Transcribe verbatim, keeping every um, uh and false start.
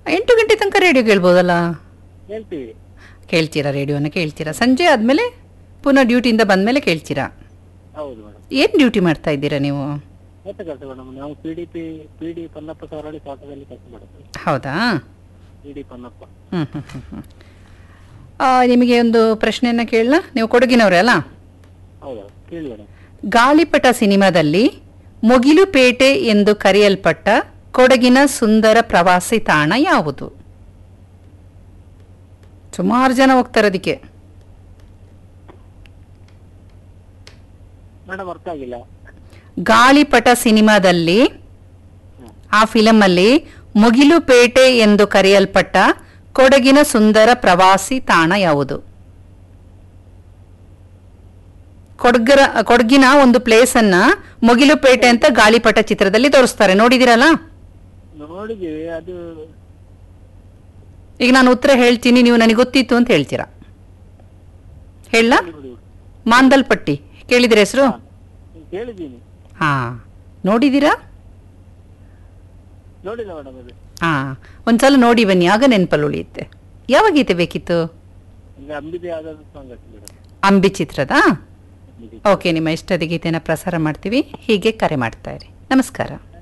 ಎಂಟು ಗಂಟೆ ತನಕ ರೇಡಿಯೋ ಕೇಳ್ಬೋದಲ್ಲ? ಹೇಳ್ತೀವಿ. ಕೇಳ್ತೀರಾ? ರೇಡಿಯೋನ ಕೇಳ್ತೀರಾ? ಸಂಜೆ ಆದಮೇಲೆ ಪುನಃ ಡ್ಯೂಟಿಯಿಂದ ಬಂದಮೇಲೆ ಕೇಳ್ತೀರಾ? ಹೌದು ಮೇಡಮ್. ಏನು ಡ್ಯೂಟಿ ಮಾಡ್ತಾ ಇದ್ದೀರಾ ನೀವು? ಮತ್ತೆ ಕೆಲಸ ಮೇಡಮ್, ನಾವು P D P P D Pannappa ಸವರಳ್ಳಿ ತೋಟದಲ್ಲಿ ಕೆಲಸ ಮಾಡುತ್ತೇವೆ. ಹೌದಾ? P D Pannappa. ಹ್ಞೂ ಹ್ಞೂ ಹ್ಞೂ ಹ್ಞೂ ನಿಮಗೆ ಒಂದು ಪ್ರಶ್ನೆಯನ್ನು ಕೇಳಲ್ಲ? ನೀವು ಕೊಡಗಿನವರೇ ಅಲ್ಲ? ಹೌದಾ, ಕೇಳಿ ಮೇಡಮ್. ಗಾಳಿಪಟ ಸಿನಿಮಾದಲ್ಲಿ ಮುಗಿಲುಪೇಟೆ ಎಂದು ಕರೆಯಲ್ಪಟ್ಟ ಕೊಡಗಿನ ಸುಂದರ ಪ್ರವಾಸಿ ತಾಣ ಯಾವುದು? ಸುಮಾರು ಜನ ಹೋಗ್ತಾರೆ ಅದಕ್ಕೆ. ಮೇಡಮ್ ಅರ್ಥ ಆಗಿಲ್ಲ. ಗಾಳಿಪಟ ಸಿನಿಮಾದಲ್ಲಿ, ಆ ಫಿಲಮ್ ಅಲ್ಲಿ ಮುಗಿಲುಪೇಟೆ ಎಂದು ಕರೆಯಲ್ಪಟ್ಟ ಕೊಡಗಿನ ಸುಂದರ ಪ್ರವಾಸಿ ತಾಣ ಯಾವುದು? ಕೊಡಗರ ಕೊಡಗಿನ ಒಂದು ಪ್ಲೇಸ್ ಅನ್ನ ಮುಗಿಲುಪೇಟೆ ಅಂತ ಗಾಳಿಪಟ ಚಿತ್ರದಲ್ಲಿ ತೋರಿಸ್ತಾರೆ, ನೋಡಿದಿರಲ್ಲ? ನೋಡಿದೀವಿ. ಅದು ಈಗ ನಾನು ಉತ್ತರ ಹೇಳ್ತೀನಿ, ನೀವು ನನಗೆ ಗೊತ್ತಿತ್ತು ಅಂತ ಹೇಳ್ತೀರಾ. ಹೇಳ? ಮಾಂದಲ್ಪಟ್ಟಿ ಕೇಳಿದಿರ ಹೆಸರು? ಕೇಳಿದ್ದೀನಿ. ಹಾ, ನೋಡಿದೀರಾ? ನೋಡಿಲ್ಲ ಮೇಡಮ್. ಅದು ಹಾ, ಒಂದ್ಸಲ ನೋಡಿ ಬನ್ನಿ, ಆಗ ನೆನಪಲ್ಲಿ ಉಳಿಯುತ್ತೆ. ಯಾವ ಗೀತೆ ಬೇಕಿತ್ತು? ಅಂಬಿದೆ ಯಾವ್ದಾದ್ರು ಸಾಂಗ್ ಮೇಡಮ್. ಅಂಬಿ ಚಿತ್ರದ? ಓಕೆ, ನಿಮ್ಮ ಇಷ್ಟದ ಗೀತೆನ ಪ್ರಸಾರ ಮಾಡ್ತೀವಿ. ಹೀಗೆ ಕರೆ ಮಾಡ್ತಾ ಇರಿ. ನಮಸ್ಕಾರ.